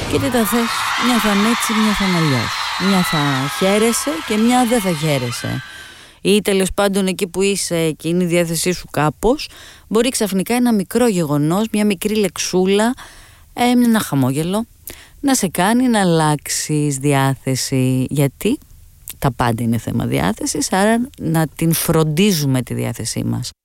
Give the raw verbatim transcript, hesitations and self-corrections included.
Και τι τα θες, μια θα είναι έτσι, μια θα είναι αλλιώς. Μια θα χαίρεσαι και μια δεν θα χαίρεσαι. Ή τέλος πάντων εκεί που είσαι και είναι η διάθεσή σου κάπως, μπορεί ξαφνικά ένα μικρό γεγονός, μια μικρή λεξούλα, ε, ένα χαμόγελο, να σε κάνει να αλλάξεις διάθεση. Γιατί τα πάντα είναι θέμα διάθεσης, άρα να την φροντίζουμε τη διάθεσή μας.